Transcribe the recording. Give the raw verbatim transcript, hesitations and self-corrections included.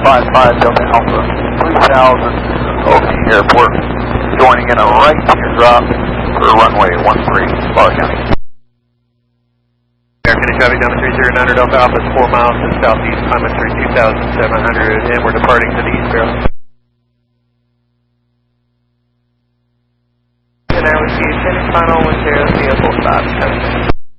five five Delta Alpha, three thousand, O P Airport, joining in a right teardrop for runway one three, Florida County. Air County traffic down to three zero nine Delta Alpha, is four miles to the southeast, climbing through two thousand seven hundred, and we're departing to the east barrel. And I will see you finish final with zero vehicle stop.